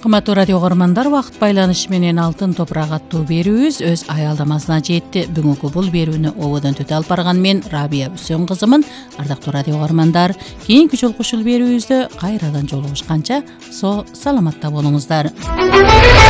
Урматтуу радио көрөрмандар, вакыт байланышы менен Алтын топурак аттуу берүүбүз өз аялдамасына жетти. Бүгүнкү бул берүүнү ободон төтө алып барган мен Рабия Үсөн кызымын. Ардактуу радио көрөрмандар, кийинки жолку ушул берүүбүздө кайрадан жолугушканча саламатта болуңуздар.